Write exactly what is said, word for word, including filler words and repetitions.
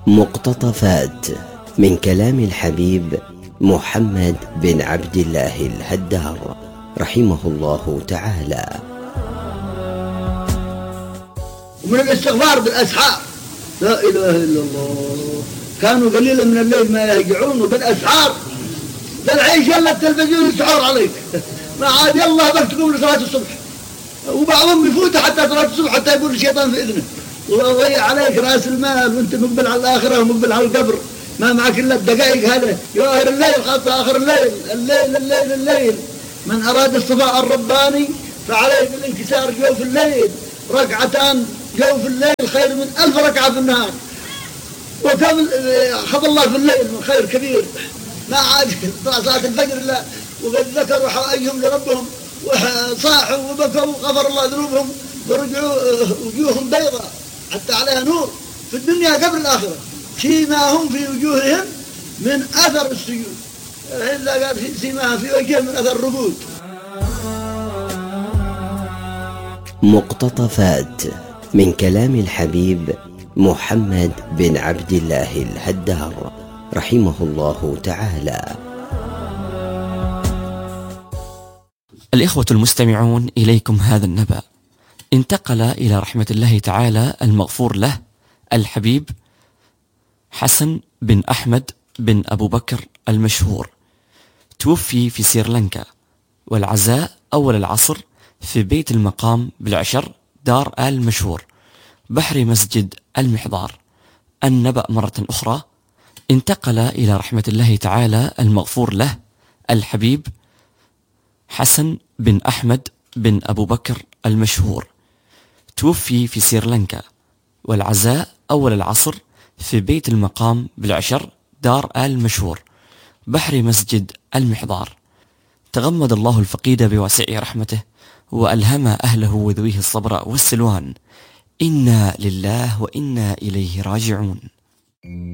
مقتطفات من كلام الحبيب محمد بن عبد الله الهدار رحمه الله تعالى. ومن الاستغفار بالأسحار، لا إله إلا الله. كانوا قليلا من الليل ما يهجعون، وبالأسحار بالعيش يلا التلفزيون يسحور عليك، ما عاد يلا بك تقوم لصلاة الصبح، وبعضهم يفوت حتى صلاة الصبح حتى يقول الشيطان في إذنه، وضيع عليك رأس المال وانت مقبل على الآخرة ومقبل على القبر، ما معك إلا الدقائق هذا يؤخر الليل، خاصة آخر الليل. الليل الليل الليل من أراد الصفاء الرباني فعليه بالانكسار جوف الليل، ركعتان جوف الليل خير من ألف ركعة في النهار، وكم خذ الله في الليل من خير كبير. ما عاد صلاة الفجر إلا وقد ذكروا حوائجهم لربهم وصاحوا وبكوا وغفر الله ذنوبهم ورجعوا وجوههم بيضاء حتى عليها نور في الدنيا قبل الآخرة، فيما هم في وجوههم من أثر السجود، إلا قال سيماها في وجههم من أثر الركود. مقتطفات من كلام الحبيب محمد بن عبد الله الهدار رحمه الله تعالى. الإخوة المستمعون، إليكم هذا النبأ. انتقل إلى رحمة الله تعالى المغفور له الحبيب حسن بن أحمد بن أبو بكر المشهور، توفي في سريلانكا، والعزاء أول العصر في بيت المقام بالعشر دار آل مشهور بحر مسجد المحضار. النبأ مرة أخرى، انتقل إلى رحمة الله تعالى المغفور له الحبيب حسن بن أحمد بن أبو بكر المشهور، توفي في سريلانكا، والعزاء أول العصر في بيت المقام بالعشر دار آل مشهور بحر مسجد المحضار. تغمد الله الفقيد بواسع رحمته، وألهم أهله وذويه الصبر والسلوان. إنا لله وإنا إليه راجعون.